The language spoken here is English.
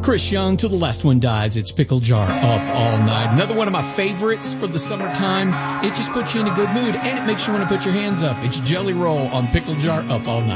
Chris Young, Till the Last One Dies. It's Pickle Jar Up All Night. Another one of my favorites for the summertime. It just puts you in a good mood, and it makes you want to put your hands up. It's Jelly Roll on Pickle Jar Up All Night.